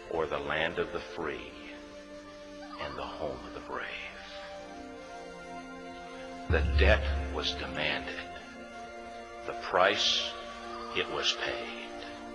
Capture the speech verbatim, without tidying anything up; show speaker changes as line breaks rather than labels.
or the land of the free and the home of the brave. The debt was demanded. The price, it was paid.